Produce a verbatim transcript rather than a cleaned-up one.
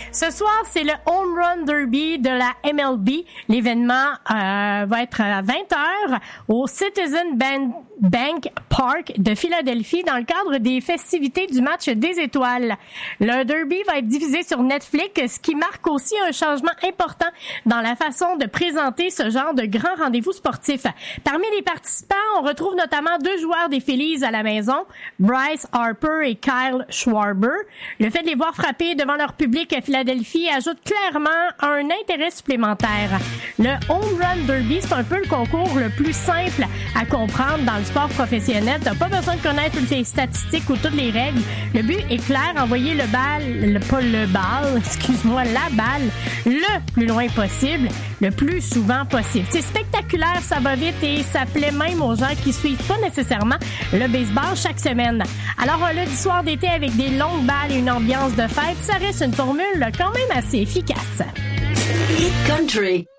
Ce soir, c'est le Home Run Derby de la M L B. L'événement euh, va être à vingt heures au Citizen Bank, Bank Park de Philadelphie dans le cadre des festivités du match des étoiles. Le derby va être diffusé sur Netflix, ce qui marque aussi un changement important dans la façon de présenter ce genre de grand rendez-vous sportif. Parmi les participants, on retrouve notamment deux joueurs des Phillies à la maison, Bryce Harper et Kyle Schwarber. Le fait de les voir frapper devant leur public à Philadelphie ajoute clairement un intérêt supplémentaire. Le Home Run Derby, c'est un peu le concours le plus simple à comprendre dans le sport professionnel. T'as pas besoin de connaître toutes les statistiques ou toutes les règles. Le but est clair, envoyer le bal, le, pas le bal, excuse-moi, la balle, le plus loin possible, le plus souvent possible. C'est spectaculaire, ça va vite et ça plaît même aux gens qui suivent pas nécessairement le baseball chaque semaine. Alors, un lundi soir d'été avec des longues balles et une ambiance de fête, ça reste une formule quand même assez efficace. Hit Country.